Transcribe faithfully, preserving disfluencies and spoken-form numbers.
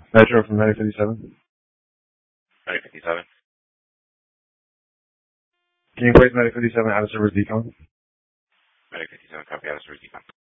Metro from Medic fifty-seven. Medic fifty-seven. Can you place Medic fifty-seven out of service decon? Medic fifty-seven, copy out of service decon.